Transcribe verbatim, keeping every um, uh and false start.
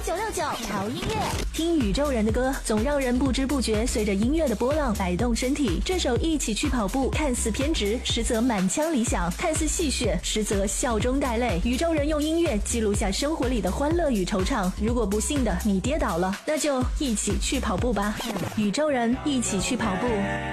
九六九潮音乐，听宇宙人的歌，总让人不知不觉随着音乐的波浪摆动身体。这首《一起去跑步》看似偏执，实则满腔理想；看似戏谑，实则笑中带泪。宇宙人用音乐记录下生活里的欢乐与惆怅。如果不幸的你跌倒了，那就一起去跑步吧。宇宙人一起去跑步。